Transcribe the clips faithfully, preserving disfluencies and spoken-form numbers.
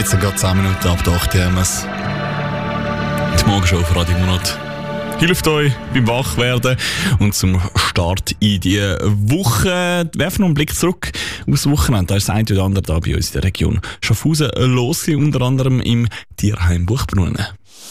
Es sind gerade zehn Minuten ab der acht Uhr. Die Morgenshow auf Radio Monat hilft euch beim Wachwerden und zum Start in die Woche. Werfen wir einen Blick zurück aufs Wochenende. Da ist das eine oder andere da bei uns in der Region Schaffhausen los, unter anderem im Tierheim Buchbrunnen.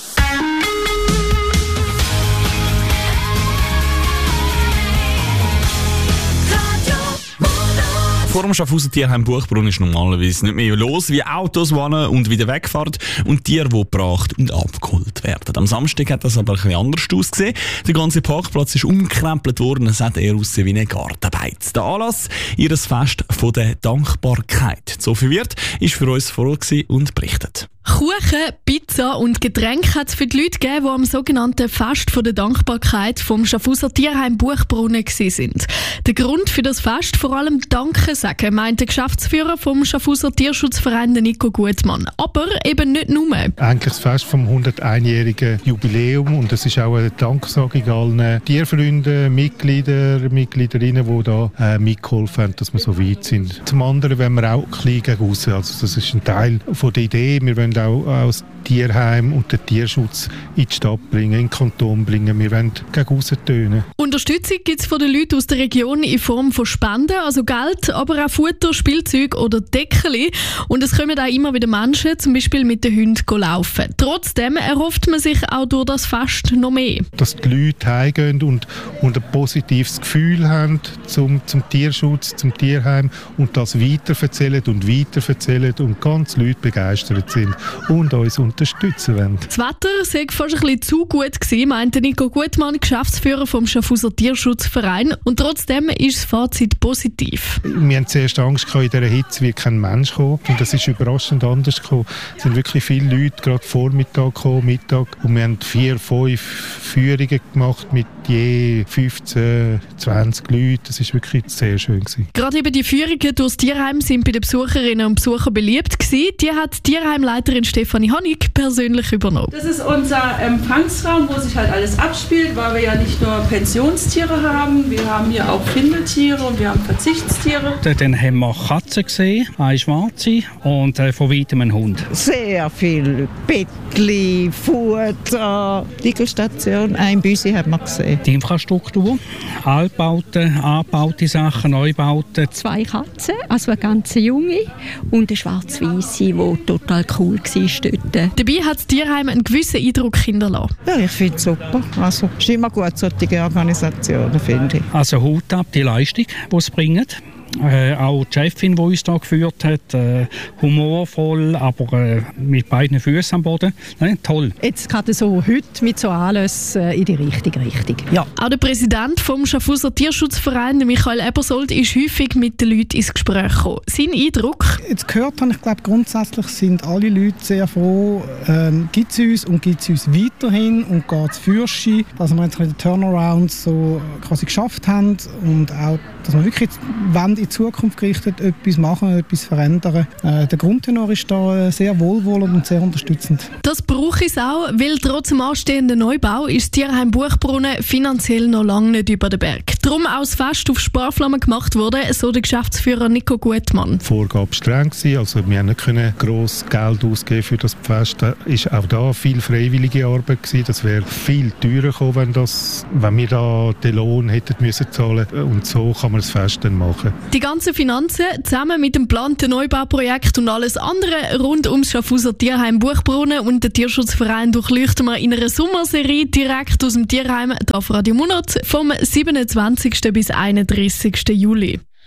Vor dem Schaffhausen Tierheim Buchbrunnen ist normalerweise nicht mehr los, wie Autos, die und wieder wegfahren und Tiere, die gebracht und abgeholt werden. Am Samstag hat das aber ein bisschen anders ausgesehen. Der ganze Parkplatz ist umgekrempelt worden, es hat eher ausgesehen wie eine Gartenbeiz. Der Anlass, ihres Fest von der Dankbarkeit. So viel wird, ist für uns vor Ort und berichtet. Kuchen, Pizza und Getränke hat es für die Leute gegeben, die am sogenannten Fest von der Dankbarkeit vom Schaffhauser Tierheim Buchbrunnen sind. Der Grund für das Fest vor allem Danke sagen, meint der Geschäftsführer vom Schaffhauser Tierschutzverein Nico Gutmann. Aber eben nicht nur. Eigentlich das Fest vom hunderteinjährigen Jubiläum und es ist auch eine Danksagung allen Tierfreunden, Mitgliedern, Mitgliederinnen, die da äh, mitgeholfen haben, dass wir so weit sind. Zum anderen wollen wir auch klein gegen raus. Also das ist ein Teil von der Idee. Wir wollen auch, auch das Tierheim und den Tierschutz in die Stadt bringen, in den Kanton bringen. Wir wollen gegen raus tönen. Unterstützung gibt es von den Leuten aus der Region in Form von Spenden, also Geld, aber auch Futter, Spielzeug oder Deckeli. Und es kommen auch immer wieder Menschen, zum Beispiel mit den Hunden laufen. Trotzdem erhofft man sich auch durch das Fest noch mehr. Dass die Leute heimgehen und, und ein positives Gefühl haben zum, zum Tierschutz, zum Tierheim und das weiterverzählen und weiterverzählen und ganz Leute begeistert sind und uns unterstützen wollen. Das Wetter sei fast ein bisschen zu gut gewesen, meinte Nico Gutmann, Geschäftsführer vom Schaffhauser Tierschutzverein. Und trotzdem ist das Fazit positiv. Wir haben zuerst Angst gehabt, in dieser Hitze wird kein Mensch kommen. Und das ist überraschend anders gekommen. Es sind wirklich viele Leute, gerade Vormittag gekommen, Mittag. Und wir haben vier, fünf Führungen gemacht mit je fünfzehn, zwanzig Leuten. Das war wirklich sehr schön gewesen. Gerade eben die Führungen durchs Tierheim sind bei den Besucherinnen und Besuchern beliebt gewesen. Die hat die Tierheimleiterin Stefanie Honig persönlich übernommen. Das ist unser Empfangsraum, wo sich halt alles abspielt, weil wir ja nicht nur Pensionstiere haben, wir haben hier auch Findeltiere und wir haben Verzichtstiere. Dann haben wir Katzen gesehen, eine schwarze und äh, von weitem einen Hund. Sehr viel Bettli, Futter, Liegelstation, ein Büsi haben wir gesehen. Die Infrastruktur, Altbauten, angebaute Sachen, Neubauten. Zwei Katzen, also eine ganz junge und eine schwarz-weisse, die total cool war dort. Dabei hat das Tierheim einen gewissen Eindruck hinterlassen. Ja, ich finde es super. Also, es ist immer gut, solche Organisationen, finde ich. Also Hut ab, die Leistung, die sie bringen. Äh, auch die Chefin, die uns hier geführt hat, äh, humorvoll, aber äh, mit beiden Füßen am Boden. Nein, toll. Jetzt gerade so heute mit so Anlässen in die richtige Richtung. Ja. Auch der Präsident vom Schaffhauser Tierschutzverein, Michael Ebersold, ist häufig mit den Leuten ins Gespräch gekommen. Sein Eindruck? Jetzt gehört habe, ich glaube, grundsätzlich sind alle Leute sehr froh, ähm, gibt es uns und gibt es uns weiterhin und geht es Fürschi, dass wir jetzt den Turnaround so quasi geschafft haben und auch, dass wir wirklich jetzt in die Zukunft gerichtet etwas machen, etwas verändern. Äh, der Grundtenor ist da sehr wohlwollend und sehr unterstützend. Das brauche ich auch, weil trotz dem anstehenden Neubau ist das Tierheim Buchbrunnen finanziell noch lange nicht über den Berg. Darum auch das Fest auf Sparflamme gemacht wurde, so der Geschäftsführer Nico Gutmann. Die Vorgabe war streng, also wir nicht können gross Geld ausgeben für das Fest. Da ist auch da viel freiwillige Arbeit gewesen. Das wäre viel teurer gekommen, wenn, das, wenn wir da den Lohn hätten müssen zahlen. Und so kann man das Fest dann machen. Die ganzen Finanzen zusammen mit dem geplanten Neubauprojekt und alles andere rund ums Schaffhauser Tierheim Buchbrunnen und den Tierschutzverein durchleuchten wir in einer Sommerserie direkt aus dem Tierheim auf Radio Monat vom siebenundzwanzigsten bis einunddreißigsten Juli.